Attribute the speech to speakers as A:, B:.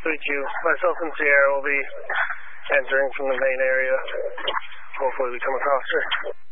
A: 3Q. Myself and Sierra will be entering from the main area. Hopefully we come across her.